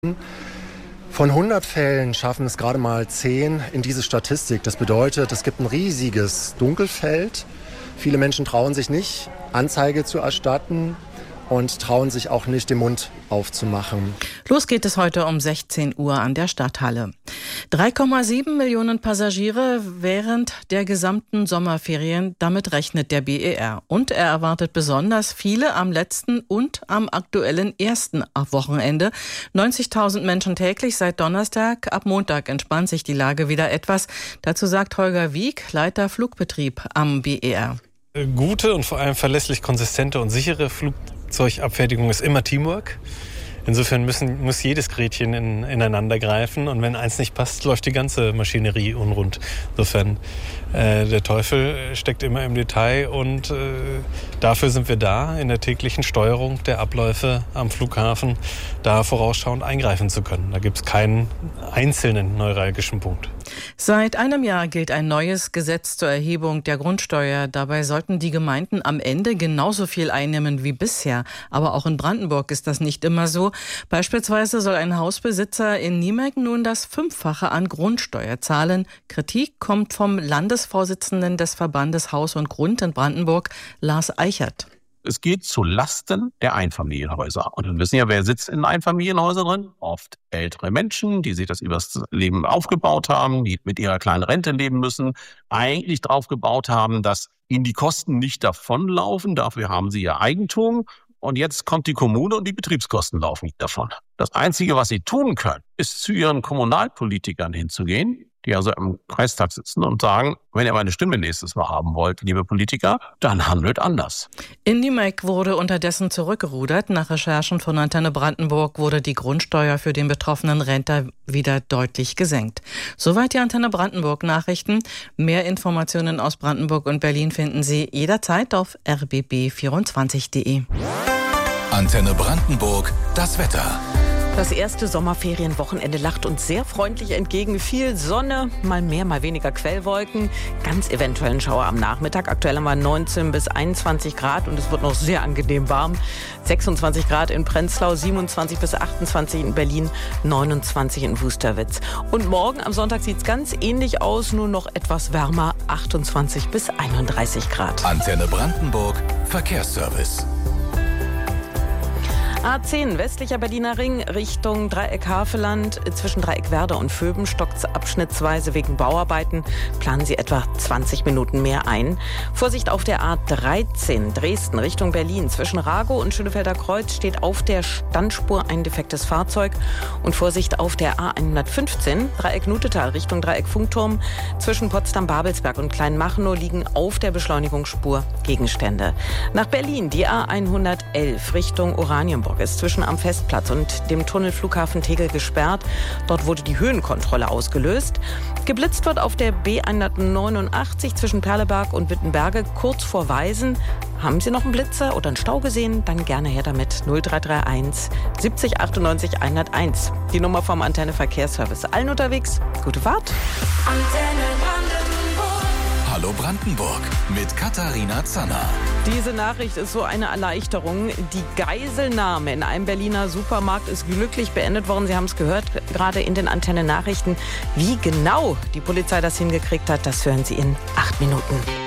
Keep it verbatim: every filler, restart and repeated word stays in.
Von hundert Fällen schaffen es gerade mal zehn in diese Statistik. Das bedeutet, es gibt ein riesiges Dunkelfeld. Viele Menschen trauen sich nicht, Anzeige zu erstatten und trauen sich auch nicht, den Mund aufzumachen. Los geht es heute um sechzehn Uhr an der Stadthalle. drei Komma sieben Millionen Passagiere während der gesamten Sommerferien, damit rechnet der B E R. Und er erwartet besonders viele am letzten und am aktuellen ersten Wochenende. neunzigtausend Menschen täglich seit Donnerstag. Ab Montag entspannt sich die Lage wieder etwas. Dazu sagt Holger Wieck, Leiter Flugbetrieb am B E R. Gute und vor allem verlässlich konsistente und sichere Flugzeugabfertigung ist immer Teamwork. Insofern müssen, muss jedes Gretchen in, ineinander greifen und wenn eins nicht passt, läuft die ganze Maschinerie unrund. Insofern, äh, der Teufel steckt immer im Detail und äh, dafür sind wir da, in der täglichen Steuerung der Abläufe am Flughafen, da vorausschauend eingreifen zu können. Da gibt es keinen einzelnen neuralgischen Punkt. Seit einem Jahr gilt ein neues Gesetz zur Erhebung der Grundsteuer. Dabei sollten die Gemeinden am Ende genauso viel einnehmen wie bisher. Aber auch in Brandenburg ist das nicht immer so. Beispielsweise soll ein Hausbesitzer in Niemek nun das Fünffache an Grundsteuer zahlen. Kritik kommt vom Landesvorsitzenden des Verbandes Haus und Grund in Brandenburg, Lars Eichert. Es geht zu Lasten der Einfamilienhäuser. Und wir wissen ja, wer sitzt in Einfamilienhäusern drin? Oft ältere Menschen, die sich das übers Leben aufgebaut haben, die mit ihrer kleinen Rente leben müssen, eigentlich drauf gebaut haben, dass ihnen die Kosten nicht davonlaufen. Dafür haben sie ihr Eigentum. Und jetzt kommt die Kommune und die Betriebskosten laufen nicht davon. Das Einzige, was sie tun können, ist zu ihren Kommunalpolitikern hinzugehen, die also im Kreistag sitzen und sagen, wenn ihr meine Stimme nächstes Mal haben wollt, liebe Politiker, dann handelt anders. In Niemek wurde unterdessen zurückgerudert. Nach Recherchen von Antenne Brandenburg wurde die Grundsteuer für den betroffenen Rentner wieder deutlich gesenkt. Soweit die Antenne Brandenburg Nachrichten. Mehr Informationen aus Brandenburg und Berlin finden Sie jederzeit auf r b b vierundzwanzig punkt de. Antenne Brandenburg, das Wetter. Das erste Sommerferienwochenende lacht uns sehr freundlich entgegen. Viel Sonne, mal mehr, mal weniger Quellwolken. Ganz eventuell ein Schauer am Nachmittag. Aktuell haben wir neunzehn bis einundzwanzig Grad und es wird noch sehr angenehm warm. sechsundzwanzig Grad in Prenzlau, siebenundzwanzig bis achtundzwanzig in Berlin, neunundzwanzig in Wusterwitz. Und morgen am Sonntag sieht es ganz ähnlich aus, nur noch etwas wärmer, achtundzwanzig bis einunddreißig Grad. Antenne Brandenburg, Verkehrsservice. A zehn, westlicher Berliner Ring, Richtung Dreieck Havelland. Zwischen Dreieck Werder und Vöben stockt es abschnittsweise wegen Bauarbeiten. Planen Sie etwa zwanzig Minuten mehr ein. Vorsicht auf der A dreizehn, Dresden Richtung Berlin. Zwischen Ragow und Schönefelder Kreuz steht auf der Standspur ein defektes Fahrzeug. Und Vorsicht auf der A hundertfünfzehn, Dreieck Nutetal Richtung Dreieck Funkturm. Zwischen Potsdam-Babelsberg und Kleinmachnow liegen auf der Beschleunigungsspur Gegenstände. Nach Berlin die A hundertelf Richtung Oranienburg ist zwischen am Festplatz und dem Tunnel Flughafen Tegel gesperrt. Dort wurde die Höhenkontrolle ausgelöst. Geblitzt wird auf der B hundertneunundachtzig zwischen Perleberg und Wittenberge kurz vor Weisen. Haben Sie noch einen Blitzer oder einen Stau gesehen? Dann gerne her damit. null drei drei eins siebzig achtundneunzig hunderteins. Die Nummer vom Antenne Verkehrsservice. Allen unterwegs. Gute Fahrt. Antenne Brandenburg. Hallo Brandenburg mit Katharina Zanner. Diese Nachricht ist so eine Erleichterung. Die Geiselnahme in einem Berliner Supermarkt ist glücklich beendet worden. Sie haben es gehört, gerade in den Antenne-Nachrichten. Wie genau die Polizei das hingekriegt hat, das hören Sie in acht Minuten.